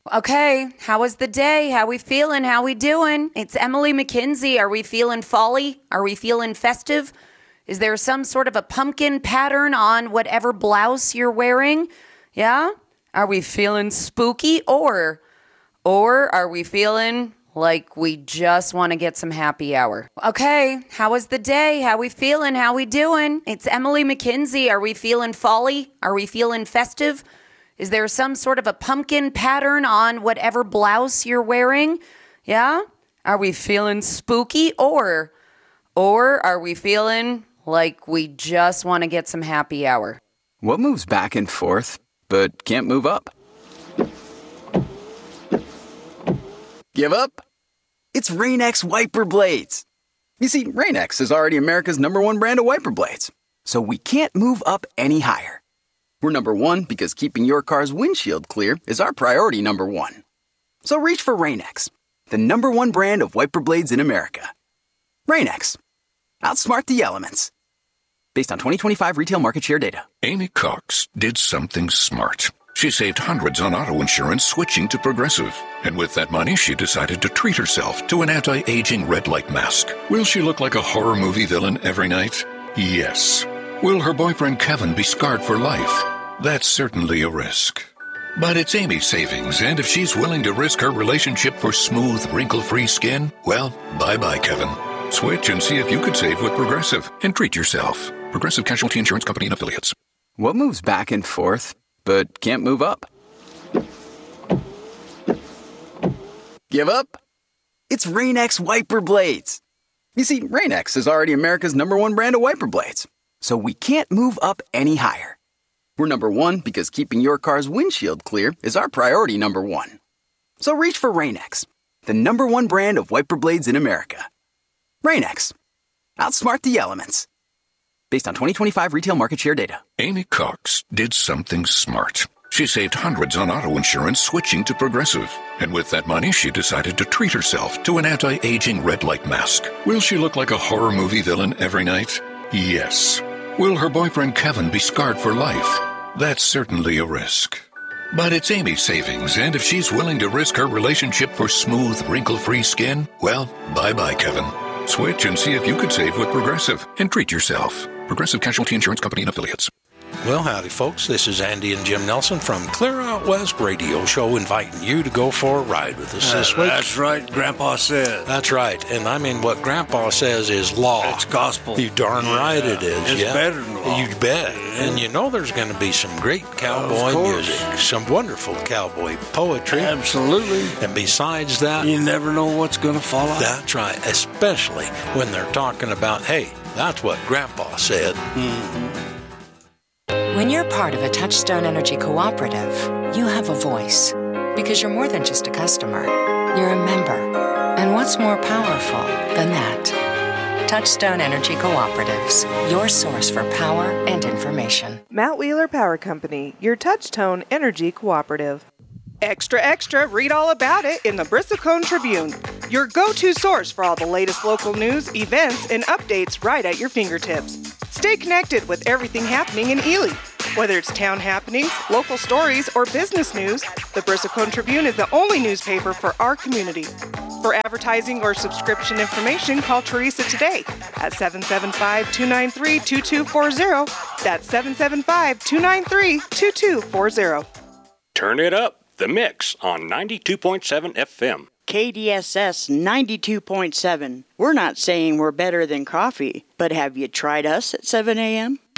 Okay, how was the day? How we feeling? How we doing? It's Emily McKinsey. Are we feeling folly? Are we feeling festive? Is there some sort of a pumpkin pattern on whatever blouse you're wearing? Yeah? Are we feeling spooky or are we feeling like we just want to get some happy hour? Okay, how was the day? How we feeling? How we doing? It's Emily McKinsey. Are we feeling folly? Are we feeling festive? Is there some sort of a pumpkin pattern on whatever blouse you're wearing? Yeah? Are we feeling spooky or are we feeling like we just want to get some happy hour? What moves back and forth but can't move up? Give up? It's Rain-X wiper blades. You see, Rain-X is already America's #1 brand of wiper blades, so we can't move up any higher. We're #1 because keeping your car's windshield clear is our priority #1. So reach for Rain-X, the #1 brand of wiper blades in America. Rain-X. Outsmart the elements. Based on 2025 retail market share data. Amy Cox did something smart. She saved hundreds on auto insurance switching to Progressive. And with that money, she decided to treat herself to an anti-aging red light mask. Will she look like a horror movie villain every night? Yes. Will her boyfriend Kevin be scarred for life? That's certainly a risk. But it's Amy's savings, and if she's willing to risk her relationship for smooth, wrinkle-free skin, well, bye-bye, Kevin. Switch and see if you could save with Progressive and treat yourself. Progressive Casualty Insurance Company and Affiliates. What moves back and forth but can't move up? Give up? It's Rain-X wiper blades. You see, Rain-X is already America's #1 brand of wiper blades, so we can't move up any higher. We're #1 because keeping your car's windshield clear is our priority #1. So reach for Rain-X, the #1 brand of wiper blades in America. Rain-X. Outsmart the elements. Based on 2025 retail market share data. Amy Cox did something smart. She saved hundreds on auto insurance switching to Progressive. And with that money, she decided to treat herself to an anti-aging red light mask. Will she look like a horror movie villain every night? Yes. Will her boyfriend Kevin be scarred for life? That's certainly a risk. But it's Amy's savings, and if she's willing to risk her relationship for smooth, wrinkle-free skin, well, bye-bye, Kevin. Switch and see if you could save with Progressive and treat yourself. Progressive Casualty Insurance Company and Affiliates. Well, howdy, folks. This is Andy and Jim Nelson from Clear Out West Radio Show, inviting you to go for a ride with us this week. That's right, Grandpa said. That's right. And I mean, what Grandpa says is law. It's gospel. You darn right it is. It's better than law. You bet. Yeah. And you know there's going to be some great cowboy music, some wonderful cowboy poetry. Absolutely. And besides that, you never know what's going to fall out. That's right. Especially when they're talking about, hey, that's what Grandpa said. Mm-hmm. When you're part of a Touchstone Energy cooperative, you have a voice. Because you're more than just a customer. You're a member. And what's more powerful than that? Touchstone Energy Cooperatives, your source for power and information. Matt Wheeler Power Company, your Touchstone Energy Cooperative. Extra, extra, read all about it in the Bristlecone Tribune, your go-to source for all the latest local news, events, and updates right at your fingertips. Stay connected with everything happening in Ely. Whether it's town happenings, local stories, or business news, the Bristlecone Tribune is the only newspaper for our community. For advertising or subscription information, call Teresa today at 775-293-2240. That's 775-293-2240. Turn it up. The Mix on 92.7 FM. KDSS 92.7. We're not saying we're better than coffee, but have you tried us at 7 a.m.?